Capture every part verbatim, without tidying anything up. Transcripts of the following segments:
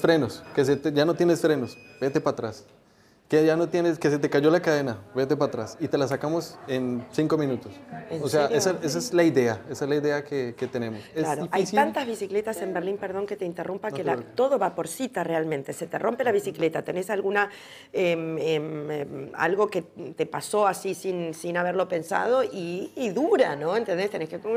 frenos, que se te- ya no tienes frenos, vete para atrás. Que ya no tienes, que se te cayó la cadena, vete para atrás. Y te la sacamos en cinco minutos. ¿En O sea, serio? esa, esa es la idea, esa es la idea que, que tenemos. Claro, es hay difícil. tantas bicicletas en Berlín, perdón que te interrumpa, No que te la- preocupes. todo va por cita realmente. Se te rompe la bicicleta, tenés alguna em, em, em, algo que te pasó así sin, sin haberlo pensado y, y dura, ¿no? ¿Entendés? Tenés que...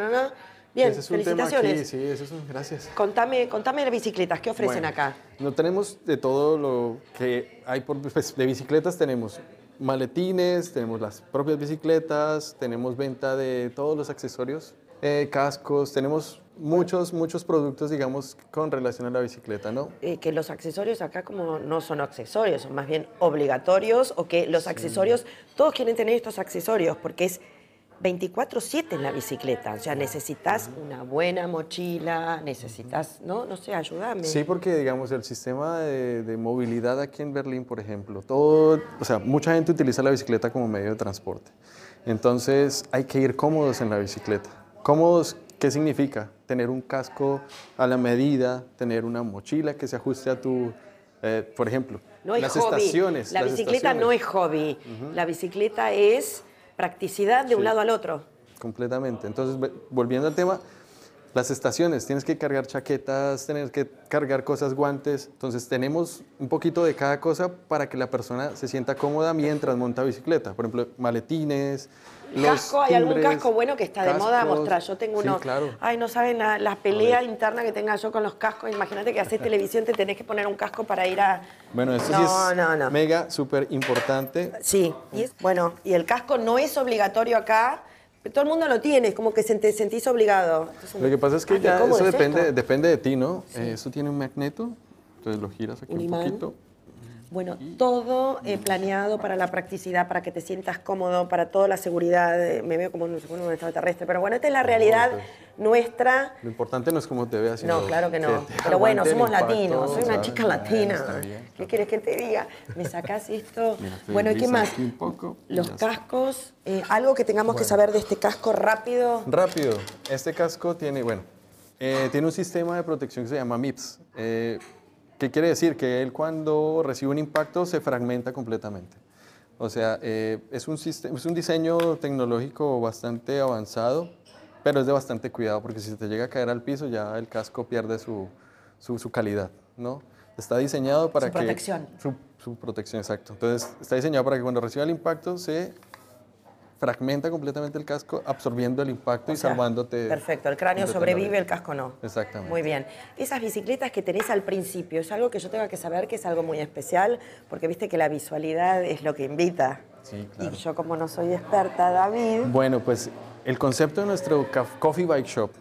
Bien, Ese es un tema felicitaciones. aquí, sí, eso es un, gracias. Contame, contame de bicicletas, ¿qué ofrecen Bueno, acá? no tenemos de todo lo que hay por, pues, de bicicletas, tenemos maletines, tenemos las propias bicicletas, tenemos venta de todos los accesorios, eh, cascos, tenemos muchos, muchos productos, digamos, con relación a la bicicleta, ¿no? Eh, que los accesorios acá como no son accesorios, son más bien obligatorios, o que los accesorios, todos quieren tener estos accesorios porque es veinticuatro siete en la bicicleta, o sea, necesitas una buena mochila, necesitas, ¿no? No sé, ayúdame. Sí, porque digamos el sistema de, de movilidad aquí en Berlín, por ejemplo, todo, o sea, mucha gente utiliza la bicicleta como medio de transporte. Entonces hay que ir cómodos en la bicicleta. ¿Cómodos qué significa? Tener un casco a la medida, tener una mochila que se ajuste a tu, eh, por ejemplo, No es las hobby. estaciones. La las bicicleta estaciones. no es hobby. La bicicleta es practicidad de un Sí. lado al otro. Completamente. Entonces, ve- volviendo al tema, las estaciones, tienes que cargar chaquetas, tienes que cargar cosas, guantes. Entonces, tenemos un poquito de cada cosa para que la persona se sienta cómoda mientras monta bicicleta. Por ejemplo, maletines, los ¿Casco? ¿Hay algún timbres, casco bueno que está de moda? cascos. Mostrar, yo tengo Sí, uno. claro. Ay, no saben la, la pelea interna que tenga yo con los cascos. Imagínate que haces televisión, te tenés que poner un casco para ir a... Bueno, esto no, sí es no, no. mega, súper importante. Sí, y es- bueno, y el casco no es obligatorio acá, pero todo el mundo lo tiene, es como que se te sentís obligado. Entonces, Lo que pasa es que ay, qué ya cómodo eso es depende, esto. depende de ti, ¿no? Eh, eso tiene un magneto, entonces lo giras aquí Un un, imán. poquito. Bueno, todo eh, planeado para la practicidad, para que te sientas cómodo, para toda la seguridad. Eh, Me veo como un, como un extraterrestre, pero bueno, esta es la realidad pues. nuestra. Lo importante no es cómo te veas, sino No, claro que no. te Pero bueno, aguante el somos impacto, latinos, soy una ¿sabes? chica Bueno, latina. está bien. ¿Qué quieres que te diga? Me sacás esto. Mira, te Bueno, ¿y qué desliza más? aquí un poco y Los ya está. cascos, eh, algo que tengamos que saber de este casco rápido. Rápido, este casco tiene, bueno, eh, tiene un sistema de protección que se llama MIPS. Eh, ¿Qué quiere decir? Que él cuando recibe un impacto se fragmenta completamente. O sea, eh, es, un sistema, es un diseño tecnológico bastante avanzado, pero es de bastante cuidado porque si se te llega a caer al piso ya el casco pierde su, su, su calidad, ¿no? Está diseñado para Su que... protección. Su, su protección, exacto. Entonces, está diseñado para que cuando reciba el impacto se fragmenta completamente el casco, absorbiendo el impacto O y sea, salvándote. Perfecto, el cráneo completamente la sobrevive, vida. el casco no. Exactamente. Muy bien. Esas bicicletas que tenés al principio, ¿es algo que yo tengo que saber que es algo muy especial? Porque viste que la visualidad es lo que invita. Sí, claro. Y yo como no soy experta, David... Bueno, pues el concepto de nuestro ca- Coffee Bike Shop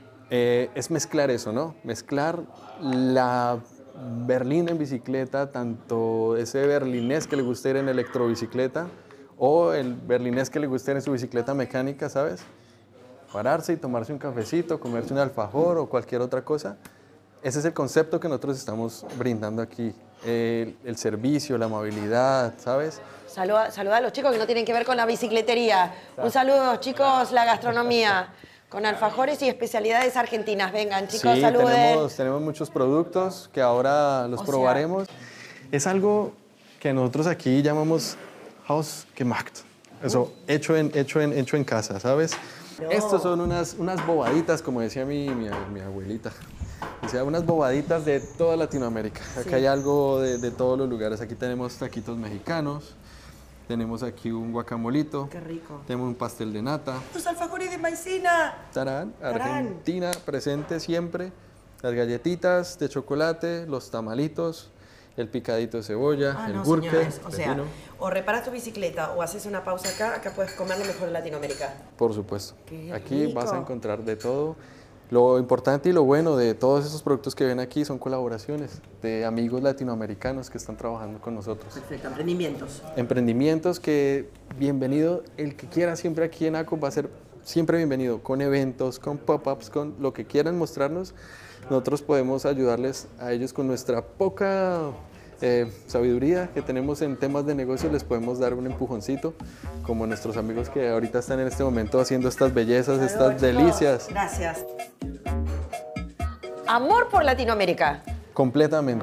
eh, es mezclar eso, ¿no? Mezclar la berlina en bicicleta, tanto ese berlinés que le gusta ir en electrobicicleta o el berlinés que le gusta ir en su bicicleta mecánica, ¿sabes? Pararse y tomarse un cafecito, comerse un alfajor o cualquier otra cosa. Ese es el concepto que nosotros estamos brindando aquí. El, el servicio, la amabilidad, ¿sabes? Saluda, saluda a los chicos que no tienen que ver con la bicicletería. Un saludo, chicos, la gastronomía. Con alfajores y especialidades argentinas. Vengan, chicos, Sí, saluden. tenemos, tenemos muchos productos que ahora los O sea- probaremos. Es algo que nosotros aquí llamamos Hausgemacht. Eso, hecho en, hecho en, hecho en casa, ¿sabes? No. Estos son unas, unas bobaditas, como decía mi, mi, mi abuelita. Decía, unas bobaditas de toda Latinoamérica. Acá Sí. hay algo de, de todos los lugares. Aquí tenemos taquitos mexicanos, tenemos aquí un guacamolito, Qué rico. tenemos un pastel de nata. Los alfajores de maicena. Tarán, Tarán. Argentina presente siempre. Las galletitas de chocolate, los tamalitos, el picadito de cebolla, Ah, el no, gurke, señores. O sea, pepino. o reparas tu bicicleta o haces una pausa acá, acá puedes comer lo mejor de Latinoamérica. Por supuesto. Qué Aquí vas a rico. encontrar de todo. Lo importante y lo bueno de todos esos productos que ven aquí son colaboraciones de amigos latinoamericanos que están trabajando con nosotros. Perfecto, emprendimientos. Emprendimientos que, bienvenido, el que quiera siempre aquí en ACO va a ser siempre bienvenido, con eventos, con pop-ups, con lo que quieran mostrarnos. Nosotros podemos ayudarles a ellos con nuestra poca eh, sabiduría que tenemos en temas de negocio, les podemos dar un empujoncito, como nuestros amigos que ahorita están en este momento haciendo estas bellezas, Salud, estas chicos. delicias. Gracias. Amor por Latinoamérica. Completamente.